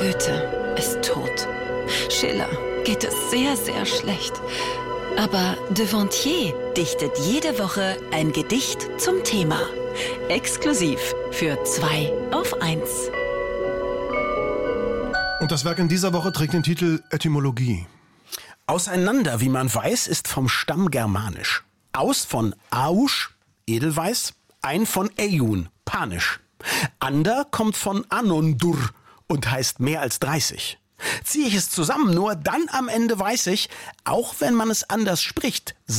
Goethe ist tot. Schiller geht es sehr, sehr schlecht. Aber Devontier dichtet jede Woche ein Gedicht zum Thema. Exklusiv für 2 auf 1. Und das Werk in dieser Woche trägt den Titel Etymologie. Auseinander, wie man weiß, ist vom Stamm germanisch. Aus von Ausch, Edelweiß, ein von Eyun, panisch. Ander kommt von Anondur und heißt mehr als 30. Ziehe ich es zusammen, nur dann am Ende weiß ich, auch wenn man es anders spricht,